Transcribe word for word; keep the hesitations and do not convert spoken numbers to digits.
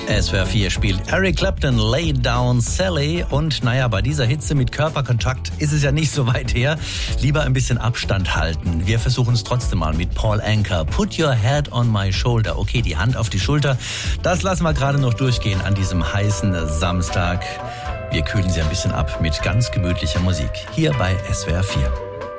S W R vier spielt Eric Clapton Lay Down Sally und naja, bei dieser Hitze mit Körperkontakt ist es ja nicht so weit her. Lieber ein bisschen Abstand halten. Wir versuchen es trotzdem mal mit Paul Anka. Put your head on my shoulder. Okay, die Hand auf die Schulter. Das lassen wir gerade noch durchgehen an diesem heißen Samstag. Wir kühlen sie ein bisschen ab mit ganz gemütlicher Musik. Hier bei S W R vier.